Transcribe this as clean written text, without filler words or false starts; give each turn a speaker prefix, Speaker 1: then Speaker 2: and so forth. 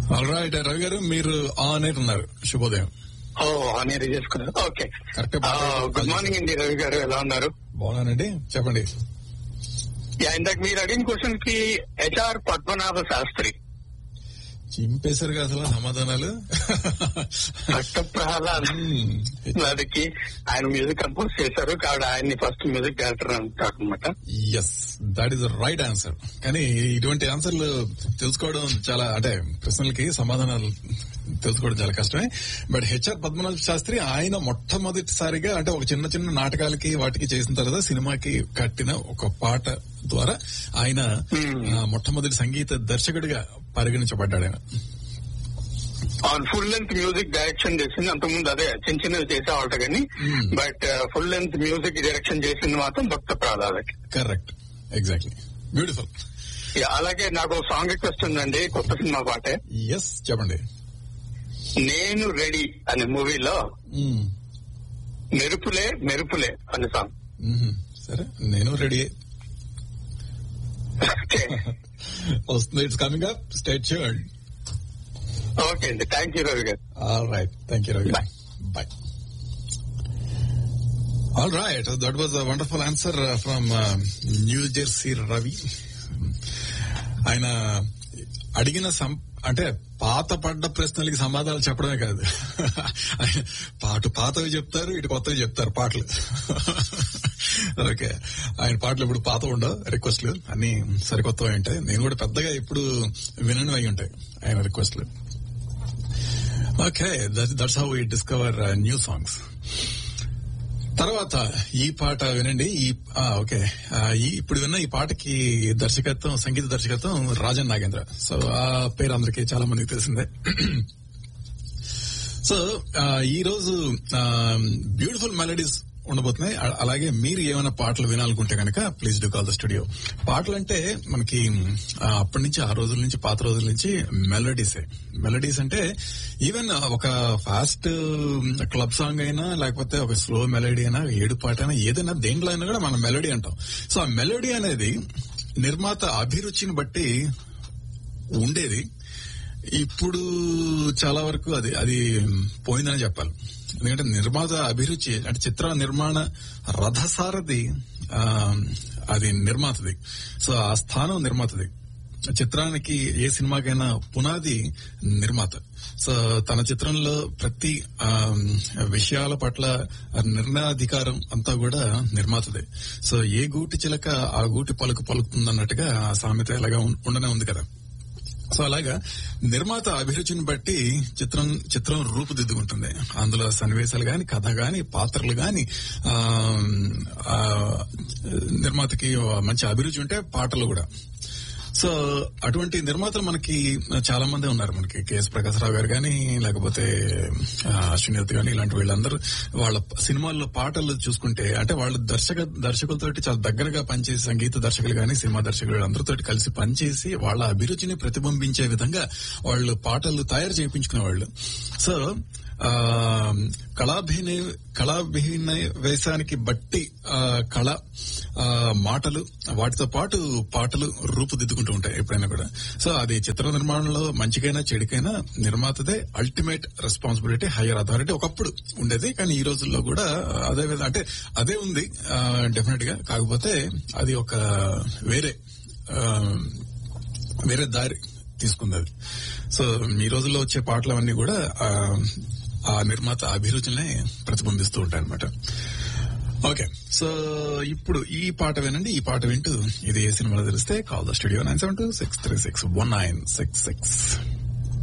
Speaker 1: All right Ravi గారు, మీరు on air ఉన్నారు. శుభోదయం.
Speaker 2: ఆన్ ఎయిర్ చేసుకున్నారు. Okay,
Speaker 1: correct.
Speaker 2: గుడ్ మార్నింగ్ అండి రవి గారు, ఎలా ఉన్నారు?
Speaker 1: బాగున్నానండి, చెప్పండి.
Speaker 2: ఇందాక మీరు అడిగిన క్వశ్చన్ కి హెచ్ఆర్ పద్మనాభ శాస్త్రి
Speaker 1: చింపేశారుగా అసలు సమాధానాలు.
Speaker 2: దానికి ఆయన మ్యూజిక్ కంపోజ్ చేశారు కాబట్టి ఆయన్ని ఫస్ట్ మ్యూజిక్ డైరెక్టర్ అంటారు అనమాట.
Speaker 1: Yes, that is the right answer. కానీ ఇటువంటి ఆన్సర్లు తెలుసుకోవడం చాలా, అంటే ప్రశ్నలకి సమాధానాలు తెలుసుకోవడం చాలా కష్టమే. బట్ హెచ్ఆర్ పద్మనాభ శాస్త్రి ఆయన మొట్టమొదటిసారిగా అంటే ఒక చిన్న చిన్న నాటకాలకి వాటికి చేసిన తర్వాత సినిమాకి కట్టిన ఒక పాట ద్వారా ఆయన మొట్టమొదటి సంగీత దర్శకుడిగా పరిగణించబడ్డాడు. ఆయన
Speaker 2: ఫుల్ లెంత్ మ్యూజిక్ డైరెక్షన్ చేసింది. అంతకుముందు అదే చిన్న చిన్నవి చేసేవాళ్ళ కానీ, but full length music direction చేసింది మాత్రం భక్త ప్రహ్లాదకి.
Speaker 1: Correct, exactly, beautiful.
Speaker 2: అలాగే నాకు ఒక సాంగ్ రిక్వెస్ట్ ఉందండి, కొత్త సినిమా పాటే.
Speaker 1: ఎస్, చెప్పండి.
Speaker 2: నేను రెడీ అనే మూవీలో మెరుపులే మెరుపులే అనే సాంగ్.
Speaker 1: సరే, నేను రెడీ వస్తుంది. It's coming up, stay tuned.
Speaker 2: Okay అండి, థ్యాంక్ యూ రవి గారు.
Speaker 1: All right, thank you Ravi గారు, bye. All right, that was a wonderful answer from new Jersey Ravi. ఆయన అడిగిన అంటే పాత పడ్డ ప్రశ్నలకి సమాధానాలు చెప్పడమే కాదు, పాతవి చెప్తారు, ఇటు కొత్తవి చెప్తారు పాటలు. ఓకే, ఆయన పాటలు ఇప్పుడు పాత ఉండవు, రిక్వెస్ట్లు అన్ని సరికొత్తవి ఉంటాయి. నేను కూడా పెద్దగా ఇప్పుడు వినని అయి ఉంటాయి ఆయన రిక్వెస్ట్లు. Okay, that's how we discover new songs. తర్వాత ఈ పాట వినండి. ఓకే, ఇప్పుడు విన్న ఈ పాటకి దర్శకత్వం, సంగీత దర్శకత్వం రాజన్ నాగేంద్ర. సో ఆ పేరు అందరికీ చాలా మందికి తెలిసిందే. సో ఈ రోజు బ్యూటిఫుల్ మెలడీస్ ఉండబోతున్నాయి. అలాగే మీరు ఏమైనా పాటలు వినాలనుకుంటే కనుక please do call the studio. పాటలు అంటే మనకి అప్పటి నుంచి, ఆ రోజుల నుంచి, పాత రోజుల నుంచి మెలడీస్ అంటే ఈవెన్ ఒక ఫాస్ట్ క్లబ్ సాంగ్ అయినా, లేకపోతే ఒక స్లో మెలడీ అయినా, ఏడు పాట అయినా, ఏదైనా దేంట్లో అయినా కూడా మనం మెలడీ అంటాం. సో ఆ మెలడీ అనేది నిర్మాత అభిరుచిని బట్టి ఉండేది. ఇప్పుడు చాలా వరకు అది పోయిందని చెప్పాలి. ఎందుకంటే నిర్మాత అభిరుచి అంటే చిత్ర నిర్మాణ రథసారథి అది నిర్మాతది. సో ఆ స్థానం నిర్మాతది. చిత్రానికి, ఏ సినిమాకైనా పునాది నిర్మాత. సో తన చిత్రంలో ప్రతి విషయాల పట్ల నిర్ణయాధికారం అంతా కూడా నిర్మాతదే. సో ఏ గూటి చిలక ఆ గూటి పలుకు పలుకుతుందన్నట్టుగా ఆ సామెత ఎలాగా ఉండనే ఉంది కదా. సో అలాగా నిర్మాత అభిరుచిని బట్టి చిత్రం రూపుదిద్దుకుంటుంది. అందులో సన్నివేశాలు గాని, కథ గాని, పాత్రలు గాని, నిర్మాతకి మంచి అభిరుచి ఉంటే పాటలు కూడా. సో అటువంటి నిర్మాతలు మనకి చాలా మంది ఉన్నారు. మనకి కెఎస్ ప్రకాశరావు గారు గాని, లేకపోతే అశ్వినిదత్ గాని, ఇలాంటి వీళ్ళందరూ వాళ్ళ సినిమాల్లో పాటలు చూసుకుంటే, అంటే వాళ్ళు దర్శకులతోటి చాలా దగ్గరగా పనిచేసి, సంగీత దర్శకులు గాని, సినిమా దర్శకులు అందరితో కలిసి పనిచేసి వాళ్ళ అభిరుచిని ప్రతిబింబించే విధంగా వాళ్ళు పాటలు తయారు చేయించుకునేవాళ్ళు. సో కళాభినయ వేశానికి బట్టి కళ, మాటలు, వాటితో పాటు పాటలు రూపుదిద్దుకుంటూ ఉంటాయి ఎప్పుడైనా కూడా. సో అది చిత్ర నిర్మాణంలో మంచికైనా చెడుకైనా నిర్మాతదే అల్టిమేట్ రెస్పాన్సిబిలిటీ, హయ్యర్ అథారిటీ ఒకప్పుడు ఉండేది. కానీ ఈ రోజుల్లో కూడా అదే విధంగా, అంటే అదే ఉంది డెఫినెట్ గా. కాకపోతే అది ఒక వేరే దారి తీసుకుంది. సో ఈ రోజుల్లో వచ్చే పాటలు అవన్నీ కూడా ఆ నిర్మాత అభిరుచులనే ప్రతిబింబిస్తూ ఉంటాయి అనమాట. ఓకే, సో ఇప్పుడు ఈ పాట వినండి. ఈ పాట వింటూ ఇది ఏ సినిమాలో తెలిస్తే కాల్ ద స్టూడియో 972-636-1966.